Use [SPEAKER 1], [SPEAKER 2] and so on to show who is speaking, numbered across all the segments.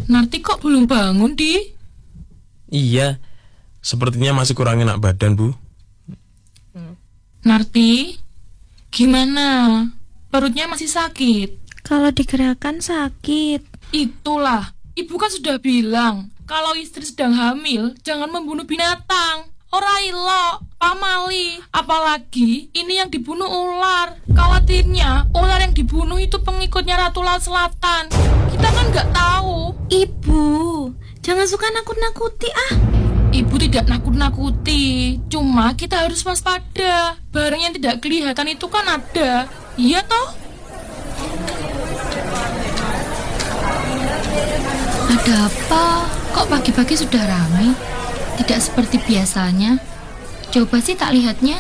[SPEAKER 1] Narti kok belum bangun, Di?
[SPEAKER 2] Iya, sepertinya masih kurang enak badan, Bu.
[SPEAKER 1] Narti, gimana? Perutnya masih sakit?
[SPEAKER 3] Kalau digerakkan sakit.
[SPEAKER 1] Itulah, ibu kan sudah bilang, kalau istri sedang hamil, jangan membunuh binatang. Ora ilok, pamali. Apalagi ini yang dibunuh ular. Khawatirnya ular yang dibunuh itu pengikutnya Ratu Laut Selatan. Kita kan nggak tahu.
[SPEAKER 3] Ibu, jangan suka nakut-nakuti ah.
[SPEAKER 1] Ibu tidak nakut-nakuti, cuma kita harus waspada. Barang yang tidak kelihatan itu kan ada. Iya toh?
[SPEAKER 4] Ada apa? Kok pagi-pagi sudah ramai? Tidak seperti biasanya. Coba sih tak lihatnya.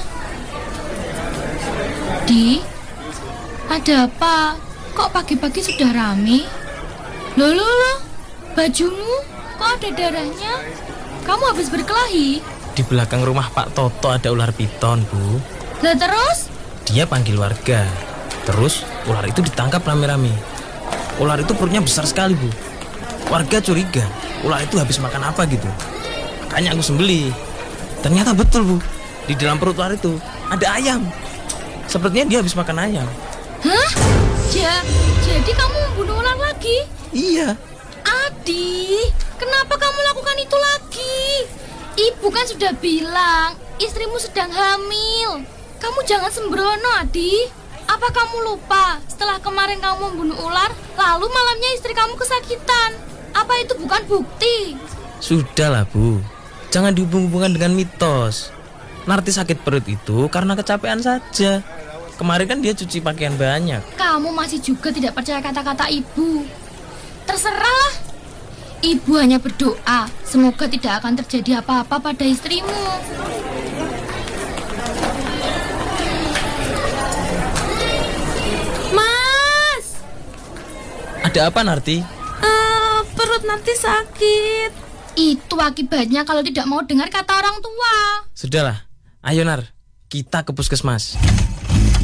[SPEAKER 4] Di, ada apa? Kok pagi-pagi sudah ramai? Loh, bajumu kok ada darahnya? Kamu habis berkelahi?
[SPEAKER 2] Di belakang rumah Pak Toto ada ular piton, Bu.
[SPEAKER 4] Lah terus?
[SPEAKER 2] Dia panggil warga. Terus ular itu ditangkap rame-rame. Ular itu perutnya besar sekali, Bu. Warga curiga ular itu habis makan apa gitu. Makanya aku sembelih. Ternyata betul, Bu. Di dalam perut ular itu ada ayam. Sepertinya dia habis makan ayam.
[SPEAKER 4] Hah? Jadi kamu membunuh ular lagi?
[SPEAKER 2] Iya.
[SPEAKER 4] Adi, kenapa kamu lakukan itu lagi? Ibu kan sudah bilang istrimu sedang hamil. Kamu jangan sembrono, Adi. Apa kamu lupa setelah kemarin kamu membunuh ular, lalu malamnya istri kamu kesakitan? Apa itu bukan bukti?
[SPEAKER 2] Sudahlah, Bu. Jangan dihubung-hubungkan dengan mitos. Narti sakit perut itu karena kecapean saja. Kemarin kan dia cuci pakaian banyak.
[SPEAKER 4] Kamu masih juga tidak percaya kata-kata ibu. Terserah. Ibu hanya berdoa semoga tidak akan terjadi apa-apa pada istrimu.
[SPEAKER 3] Mas!
[SPEAKER 2] Ada apa, Narti?
[SPEAKER 3] Perut nanti sakit.
[SPEAKER 4] Itu akibatnya kalau tidak mau dengar kata orang tua.
[SPEAKER 2] Sudahlah. Ayo, Nar. Kita ke puskesmas.